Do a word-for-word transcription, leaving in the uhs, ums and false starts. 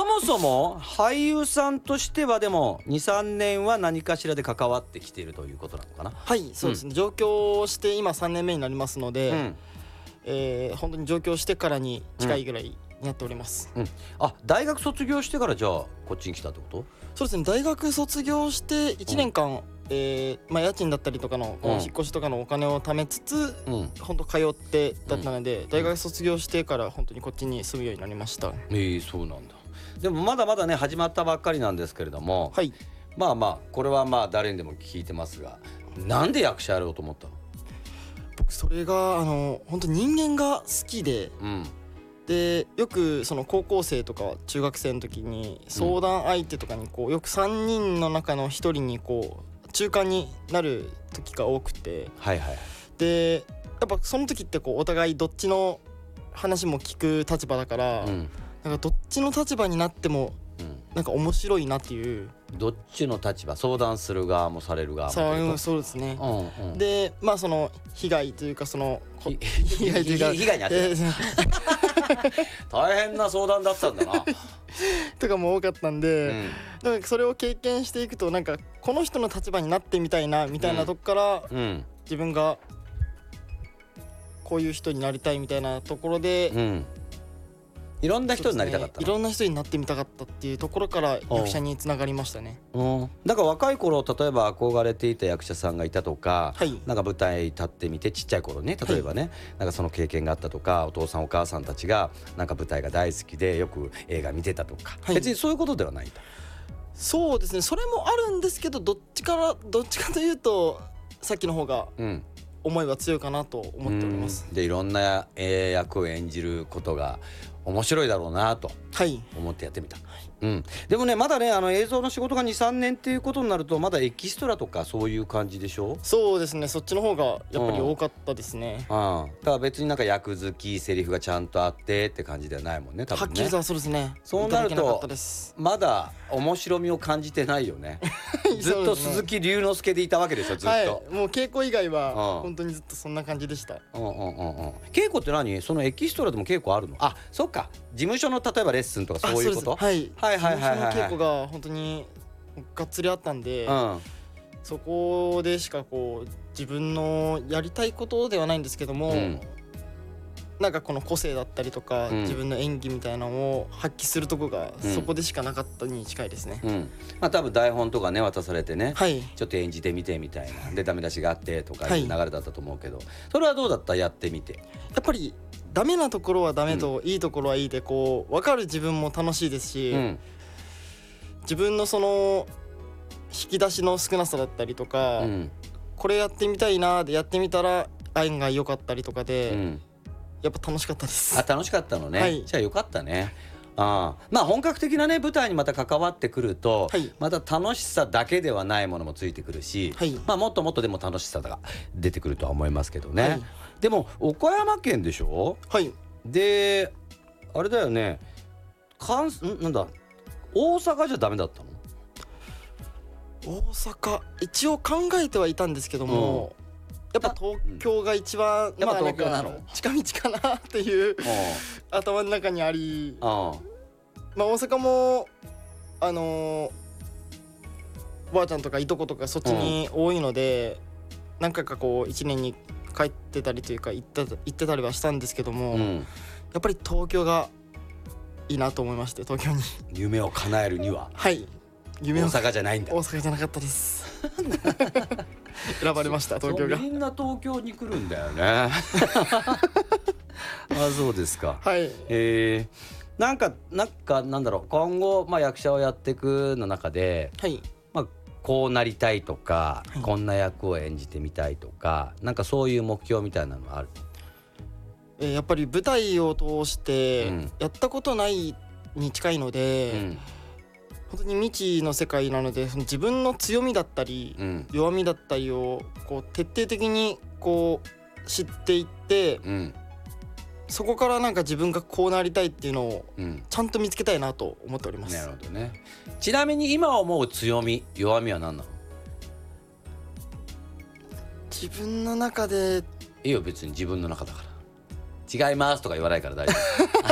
そもそも俳優さんとしてはでも にさんねんは何かしらで関わってきているということなのかな。 はい、そうですね、うん、上京して今さんねんめになりますので、うん、えー、本当に上京してからに近いぐらいになっております、 うんうん、あ、大学卒業してからじゃあこっちに来たってこと？ そうですね、大学卒業していちねんかん、うん、えーまあ、家賃だったりとかの、うん、引っ越しとかのお金を貯めつつ、うん、本当通ってだったので、うん、大学卒業してから本当にこっちに住むようになりました。 えー、そうなんだ。でもまだまだね始まったばっかりなんですけれども、 はい、 まあまあこれはまあ誰にでも聞いてますが、なんで役者やろうと思ったの？ 僕それがあの本当人間が好きで、うん、でよくその高校生とか中学生の時に相談相手とかにこうよくさんにんの中のひとりにこう中間になる時が多くて、 はいはい、 でやっぱその時ってこうお互いどっちの話も聞く立場だから、うん、なんかどっちの立場になってもなんか面白いなっていう、 うん、どっちの立場、相談する側もされる側もそう、そうですね、うんうん、でまあその被害というかその被害というか被害に遭ってた大変な相談だったんだなとかも多かったんで、うん、なんかそれを経験していくとなんかこの人の立場になってみたいなみたいなとこから、うんうん、自分がこういう人になりたいみたいなところで、うん、 いろんな人になりたかった、 ね、いろんな人になってみたかったっていうところから役者につながりましたね。 うん、だから若い頃例えば憧れていた役者さんがいたとか、はい、なんか舞台立ってみてちっちゃい頃ね例えばね、はい、なんかその経験があったとか、お父さんお母さんたちがなんか舞台が大好きでよく映画見てたとか、はい、別にそういうことではないんだ。 そうですね、それもあるんですけど、どっちからどっちかというとさっきの方が、うん思いは強いかなと思っております。 でいろんな役を演じることが面白いだろうなと思ってやってみた、はいうん、でもねまだねあの映像の仕事が にさんねんっていうことになるとまだエキストラとかそういう感じでしょ？ そうですね、そっちの方がやっぱり多かったですね、 うんうん、だから別になんか役好きセリフがちゃんとあってって感じではないもんね多分ね。 はっきりとはそうですね。 そうなるとまだ面白みを感じてないよねずっと鈴木隆之介でいたわけですよずっと、はい、 もう稽古以外は本当にずっとそんな感じでした、うんうんうんうん、 稽古って何？そのエキストラでも稽古あるの？あ、そっか、事務所の例えばレッスンとかそういうこと？ はい、はいはいはいはい、事務所の稽古が本当にがっつりあったんで、うん、そこでしかこう自分のやりたいことではないんですけども、うん、なんかこの個性だったりとか、うん、自分の演技みたいなのを発揮するとこがそこでしかなかったに近いですね、うんまあ、多分台本とかね渡されてね、はい、ちょっと演じてみてみたいなでダメ出しがあってとかいう流れだったと思うけど、はい、それはどうだった？やってみてやっぱりダメなところはダメと、うん、いいところはいいでこう分かる自分も楽しいですし、うん、自分のその引き出しの少なさだったりとか、うん、これやってみたいなでやってみたら案外良かったりとかで、うん、やっぱ楽しかったです。 あ、楽しかったのね、はい、じゃあよかったね。あまあ本格的なね舞台にまた関わってくると、はい、また楽しさだけではないものもついてくるし、はい、まあもっともっとでも楽しさが出てくるとは思いますけどね、はい、でも岡山県でしょ？はいであれだよね、関んなんだ大阪じゃダメだったの？ 大阪一応考えてはいたんですけども、うん、やっぱ東京が一番、うん、 まあ、やっぱ東京なの近道かなっていう頭の中にあり、あまあ大阪もあのー、おばあちゃんとかいとことかそっちに多いので、うん、何回かこういちねんに帰ってたりというか行ってた、行ってたりはしたんですけども、うん、やっぱり東京がいいなと思いまして、東京に夢を叶えるにははい夢を大阪じゃないんだ。 大阪じゃなかったです選ばれました東京が。 みんな東京に来るんだよねあ、そうですか。はい、えー、なんかなんかなんだろう今後、まあ、役者をやっていくの中で、はいまあ、こうなりたいとか、はい、こんな役を演じてみたいとかなんかそういう目標みたいなのはある？ えー、やっぱり舞台を通してやったことないに近いので、うん本当に未知の世界なので自分の強みだったり、うん、弱みだったりをこう徹底的にこう知っていって、うん、そこからなんか自分がこうなりたいっていうのをちゃんと見つけたいなと思っております、うん、 なるほどね。ちなみに今思う強み弱みは何なの？ 自分の中でいいよ別に自分の中だから違いますとか言わないから大丈夫